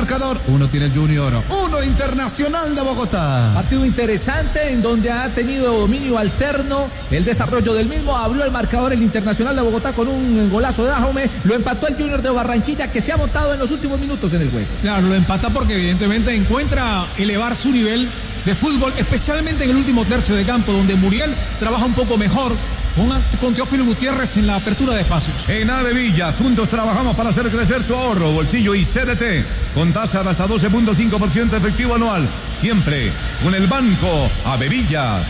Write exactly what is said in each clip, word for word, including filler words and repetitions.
marcador. Uno tiene el Junior, uno Internacional de Bogotá. Partido interesante en donde ha tenido dominio alterno el desarrollo del mismo. Abrió el marcador el Internacional de Bogotá con un golazo de Dajome. Lo empató el Junior de Barranquilla, que se ha montado en los últimos minutos en el juego. Claro, lo empata porque evidentemente encuentra elevar su nivel de fútbol, especialmente en el último tercio de campo, donde Muriel trabaja un poco mejor con, con Teófilo Gutiérrez en la apertura de espacios. En Avevillas, juntos trabajamos para hacer crecer tu ahorro, bolsillo y C D T, con tasa de hasta doce punto cinco por ciento efectivo anual, siempre con el Banco Avevillas.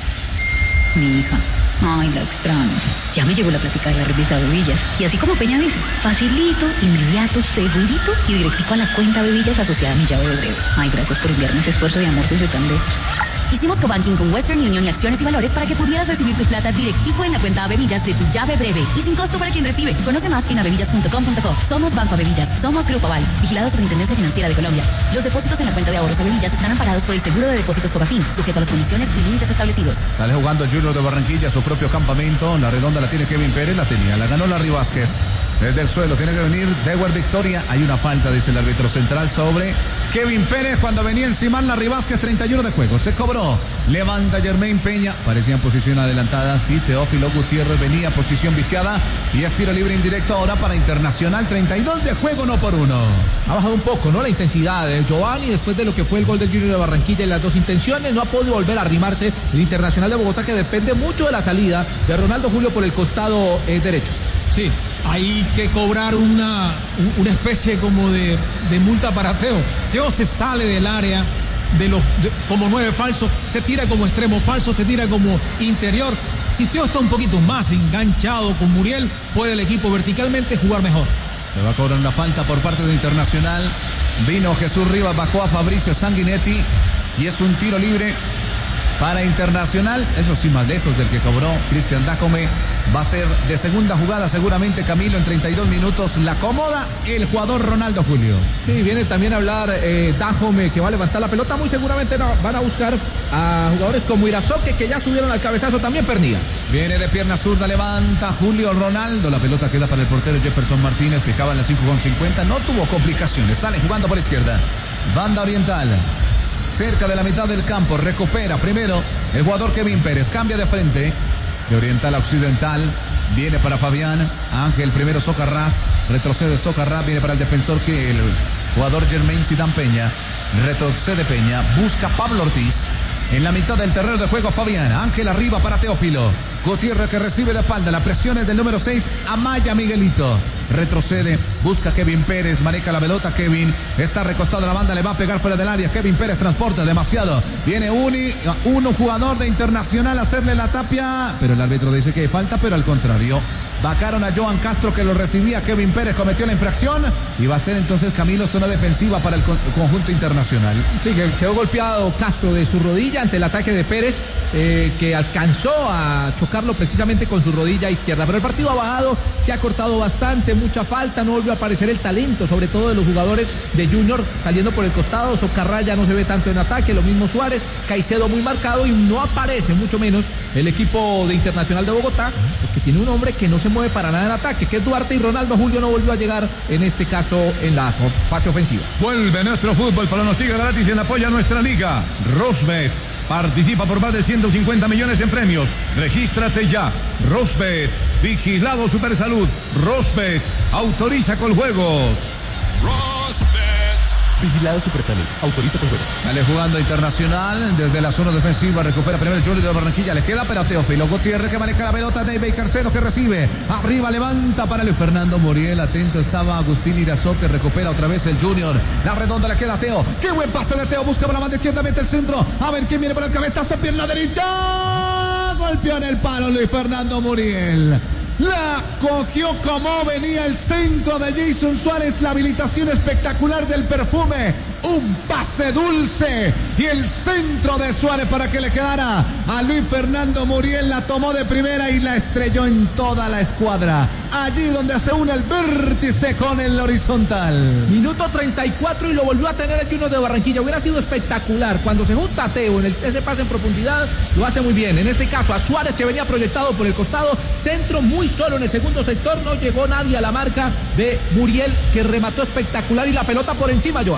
Mi hija, ay, la extraño. Ya me llegó la plática de la revista Bebillas. Y así como Peña dice, facilito, inmediato, segurito y directico a la cuenta Bebillas asociada a mi llave de breve. Ay, gracias por enviarme ese esfuerzo de amor desde tan lejos. Hicimos cobanking con Western Union y acciones y valores para que pudieras recibir tu plata directico en la cuenta Bebillas de tu llave breve y sin costo para quien recibe. Conoce más en avevillas punto com punto co. Somos Banco Bebillas, somos Grupo Aval, vigilado Superintendencia Financiera de Colombia. Los depósitos en la cuenta de ahorros Bebillas están amparados por el seguro de depósitos Cofafin, sujeto a las condiciones y límites establecidos. Sale jugando el Junior de Barranquilla, su propio campamento. La redonda la tiene Kevin Pérez, la tenía, la ganó Larry Vázquez. Desde el suelo tiene que venir Dewar Victoria. Hay una falta, dice el árbitro central, sobre Kevin Pérez cuando venía encima Larry Vázquez. Treinta y uno de juego, se cobró. Levanta Germain Peña, parecía en posición adelantada. Sí, Teófilo Gutiérrez venía posición viciada. Y es tiro libre indirecto ahora para Internacional. Treinta y dos de juego, no por uno. Ha bajado un poco, ¿no? La intensidad de Giovanni después de lo que fue el gol del Junior de Barranquilla en las dos intenciones. No ha podido volver a arrimarse el Internacional de Bogotá, que depende mucho de la salida de Ronaldo Julio por el costado eh, derecho. Sí, hay que cobrar una, una especie como de, de multa para Teo. Teo se sale del área de los de, como nueve falso, se tira como extremo falso, se tira como interior. Si Teo está un poquito más enganchado con Muriel, puede el equipo verticalmente jugar mejor. Se va a cobrar una falta por parte de Internacional. Vino Jesús Rivas, bajó a Fabricio Sanguinetti y es un tiro libre para Internacional. Eso sí, más lejos del que cobró Cristian Dajome. Va a ser de segunda jugada seguramente, Camilo, en treinta y dos minutos. La acomoda el jugador Ronaldo Julio. Sí, viene también a hablar eh, Dajome, que va a levantar la pelota. Muy seguramente no, van a buscar a jugadores como Irazoque, que ya subieron al cabezazo. También Pernilla. Viene de pierna zurda, levanta Julio Ronaldo. La pelota queda para el portero Jefferson Martínez. Picaba en la cinco con cincuenta. No tuvo complicaciones. Sale jugando por izquierda. Banda oriental. Cerca de la mitad del campo. Recupera primero el jugador Kevin Pérez. Cambia de frente. De oriental a occidental, viene para Fabián Ángel, primero Socarrás, retrocede Socarrás, viene para el defensor que el jugador Germain Zidane Peña, retrocede Peña, busca Pablo Ortiz, en la mitad del terreno de juego Fabián Ángel arriba para Teófilo, Gutiérrez que recibe de espalda, la presión es del número seis, Amaya Miguelito, retrocede, busca Kevin Pérez, maneja la pelota, Kevin está recostado a la banda, le va a pegar fuera del área, Kevin Pérez transporta demasiado, viene uni, uno jugador de Internacional a hacerle la tapia, pero el árbitro dice que hay falta, pero al contrario, vacaron a Joan Castro que lo recibía, Kevin Pérez cometió la infracción y va a ser entonces Camilo zona defensiva para el conjunto Internacional. Sí, que quedó golpeado Castro de su rodilla ante el ataque de Pérez, eh, que alcanzó a chocarlo precisamente con su rodilla izquierda, pero el partido ha bajado, se ha cortado bastante, mucha falta, no volvió a aparecer el talento, sobre todo de los jugadores de Junior saliendo por el costado. Socarrá ya no se ve tanto en ataque, lo mismo Suárez, Caicedo muy marcado y no aparece mucho menos el equipo de Internacional de Bogotá, porque tiene un hombre que no se mueve para nada en ataque, que es Duarte, y Ronaldo Julio no volvió a llegar en este caso en la fase ofensiva. Vuelve nuestro fútbol, pronostica gratis en apoyo a nuestra liga. Rosbet participa por más de ciento cincuenta millones en premios. Regístrate ya. Rosbet, vigilado Supersalud. Rosbet, autoriza con juegos. Rosbet. Vigilado Supersalud, autoriza con juegos. Sale jugando Internacional desde la zona defensiva, recupera primero el Junior de Barranquilla, le queda para Teófilo Gutiérrez que maneja la pelota, David Carcedo que recibe, arriba levanta para Luis Fernando Muriel, atento estaba Agustín Irazó que recupera otra vez el Junior, la redonda le queda a Teo, qué buen pase de Teo, busca por la banda izquierda, mete el centro, a ver quién viene por el cabezazo, pierna derecha, golpeó en el palo Luis Fernando Muriel. La cogió como venía el centro de Jason Suárez, la habilitación espectacular del Perfume, un pase dulce y el centro de Suárez para que le quedara a Luis Fernando Muriel, la tomó de primera y la estrelló en toda la escuadra, allí donde se une el vértice con el horizontal. Minuto treinta y cuatro y lo volvió a tener el Junior de Barranquilla, hubiera sido espectacular, cuando se junta a Teo en el, ese pase en profundidad, lo hace muy bien, en este caso a Suárez que venía proyectado por el costado, centro muy solo en el segundo sector, no llegó nadie a la marca de Muriel que remató espectacular y la pelota por encima, Joan.